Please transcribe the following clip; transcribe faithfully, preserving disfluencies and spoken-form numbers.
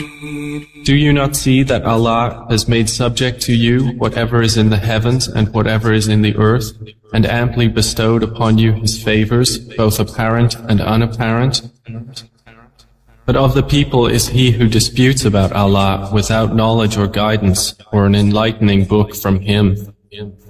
Do you not see that Allah has made subject to you whatever is in the heavens and whatever is in the earth, and amply bestowed upon you His favors, both apparent and unapparent? But of the people is he who disputes about Allah without knowledge or guidance, or an enlightening book from Him.